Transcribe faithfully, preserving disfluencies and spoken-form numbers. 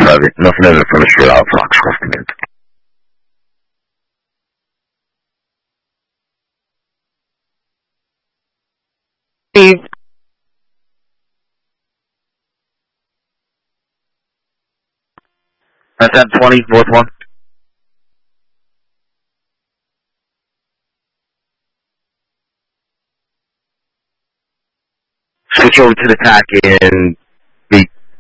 Sabe, no se deve para chegar ao Fox Continente. Steve. That's at twenty, fourth one. Switch over to the tack in